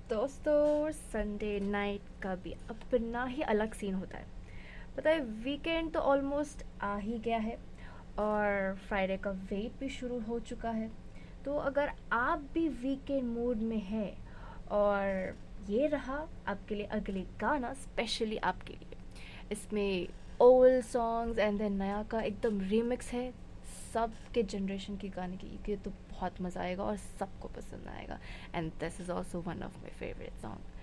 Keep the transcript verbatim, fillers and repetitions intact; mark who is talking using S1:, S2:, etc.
S1: दोस्तों, Sunday night का भी अपना ही अलग सीन होता है। पता है, वीकेंड तो ऑलमोस्ट आ ही गया है और फ्राइडे का वेट भी शुरू हो चुका है। तो अगर आप भी वीकेंड मूड में हैं और ये रहा आपके लिए अगले गाना स्पेशली आपके लिए। इसमें ओल्ड सॉन्ग्स एंड देन नया का एकदम रीमिक्स है। सबके जनरेशन के गाने की ये तो बहुत मज़ा आएगा और सबको पसंद आएगा। And this is also one of my favourite song.